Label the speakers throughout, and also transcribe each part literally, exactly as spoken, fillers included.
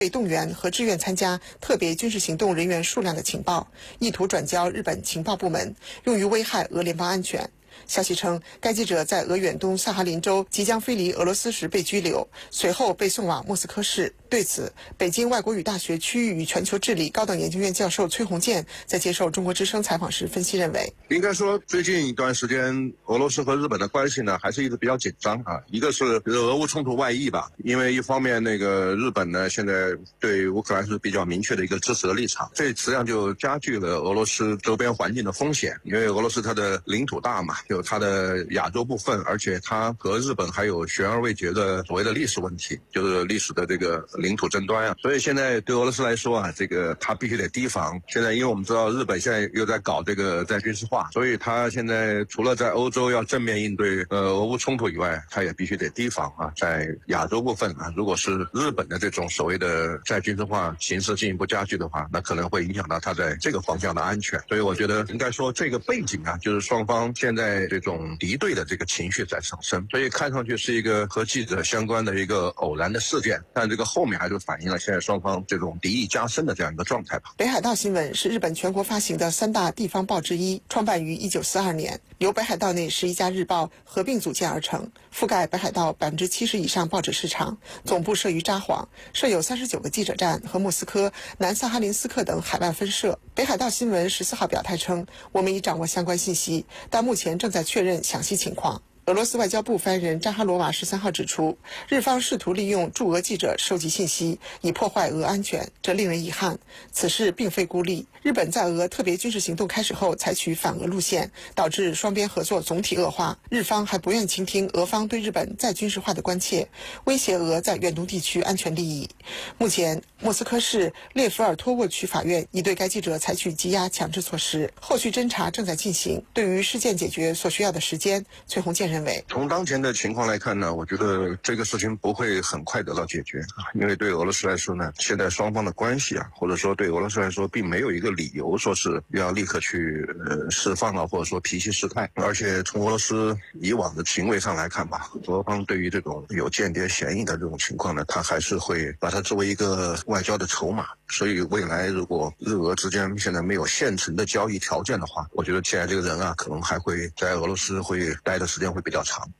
Speaker 1: 被动员和志愿参加特别军事行动人员数量的情报，意图转交日本情报部门，用于危害俄联邦安全。消息称，该记者在俄远东萨哈林州即将飞离俄罗斯时被拘留，随后被送往莫斯科市。对此，北京外国语大学区域与全球治理高等研究院教授崔洪建在接受中国之声采访时分析认为，
Speaker 2: 应该说最近一段时间俄罗斯和日本的关系呢还是一直比较紧张啊。一个是俄乌冲突外溢吧，因为一方面那个日本呢现在对乌克兰是比较明确的一个支持的立场，这实际上就加剧了俄罗斯周边环境的风险。因为俄罗斯它的领土大嘛，有它的亚洲部分，而且它和日本还有悬而未决的所谓的历史问题，就是历史的这个领土争端啊。所以现在对俄罗斯来说啊，这个它必须得提防。现在因为我们知道日本现在又在搞这个再军事化，所以它现在除了在欧洲要正面应对呃俄乌冲突以外，它也必须得提防啊，在亚洲部分啊，如果是日本的这种所谓的再军事化形势进一步加剧的话，那可能会影响到它在这个方向的安全。所以我觉得应该说这个背景啊，就是双方现在这种敌对的这个情绪在上升，所以看上去是一个和记者相关的一个偶然的事件，但这个后面还是反映了现在双方这种敌意加深的这样一个状态吧。
Speaker 1: 北海道新闻是日本全国发行的三大地方报之一，创办于一九四二年，由北海道内十一家日报合并组建而成，覆盖北海道百分之七十以上报纸市场，总部设于札幌，设有三十九个记者站和莫斯科、南萨哈林斯克等海外分社。北海道新闻十四号表态称，我们已掌握相关信息，但目前正在确认详细情况。俄罗斯外交部发言人扎哈罗娃十三号指出，日方试图利用驻俄记者收集信息，以破坏俄安全，这令人遗憾。此事并非孤立，日本在俄特别军事行动开始后采取反俄路线，导致双边合作总体恶化。日方还不愿倾听俄方对日本再军事化的关切，威胁俄在远东地区安全利益。目前，莫斯科市列夫尔托沃区法院已对该记者采取羁押强制措施，后续侦查正在进行。对于事件解决所需要的时间，崔洪建认为，
Speaker 2: 从当前的情况来看呢，我觉得这个事情不会很快得到解决啊，因为对俄罗斯来说呢，现在双方的关系啊，或者说对俄罗斯来说，并没有一个理由说是要立刻去呃释放啊，或者说脾气失态。而且从俄罗斯以往的行为上来看吧，俄方对于这种有间谍嫌疑的这种情况呢，他还是会把它作为一个外交的筹码。所以未来如果日俄之间现在没有现成的交易条件的话，我觉得现在这个人啊，可能还会在俄罗斯会待的时间会比较长。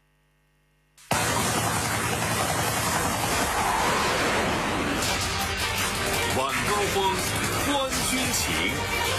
Speaker 3: 晚高峰，观军情。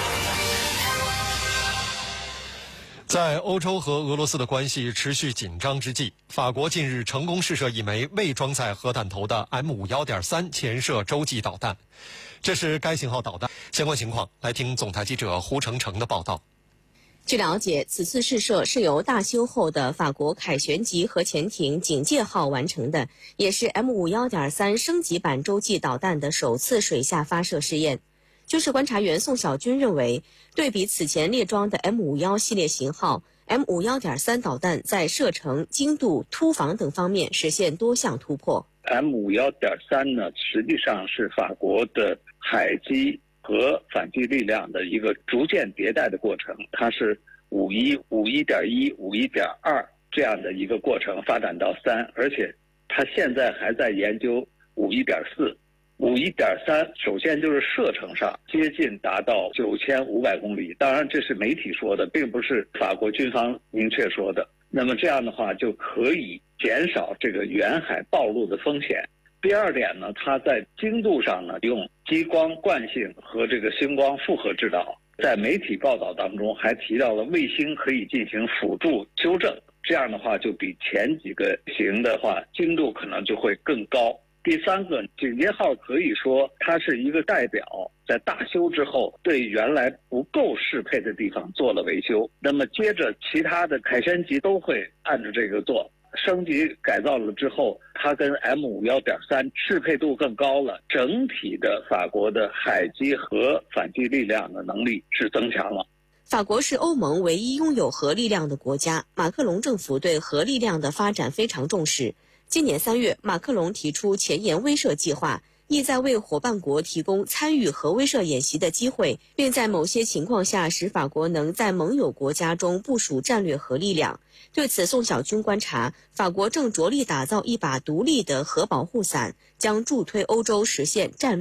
Speaker 4: 在欧洲和俄罗斯的关系持续紧张之际，法国近日成功试射一枚未装载核弹头的 M 五一点三 潜射洲际导弹，这是该型号导弹相关情况，来听总台记者胡成成的报道。
Speaker 5: 据了解，此次试射是由大修后的法国凯旋级核潜艇警戒号完成的，也是 M 五一点三 升级版洲际导弹的首次水下发射试验。军事观察员宋小军认为，对比此前列装的 M 五十系列型号 ，M 五一点三 导弹在射程、精度、突防等方面实现多项突破。
Speaker 6: M 五十点三 呢，实际上是法国的海基和反击力量的一个逐渐迭代的过程，它是五一、五一点一、五一点二这样的一个过程发展到三，而且它现在还在研究五一点四。五一点三首先就是射程上接近达到九千五百公里，当然这是媒体说的，并不是法国军方明确说的。那么这样的话就可以减少这个远海暴露的风险。第二点呢，它在精度上呢用激光惯性和这个星光复合制导，在媒体报道当中还提到了卫星可以进行辅助修正，这样的话就比前几个型的话精度可能就会更高。第三个，警戒号可以说它是一个代表，在大修之后对原来不够适配的地方做了维修，那么接着其他的凯旋级都会按照这个做，升级改造了之后，它跟 M 五十点三 适配度更高了，整体的法国的海基和反击力量的能力是增强了。
Speaker 5: 法国是欧盟唯一拥有核力量的国家，马克龙政府对核力量的发展非常重视。今年三月，马克龙提出前沿威慑计划， 意在为伙伴国提供参与核威慑演习的机会，并在某些情况下使法国能在盟友国家中部署战略核力量。对此，宋小军观察，法国正着力打造一把独立的核保护伞，将助推欧洲实现战略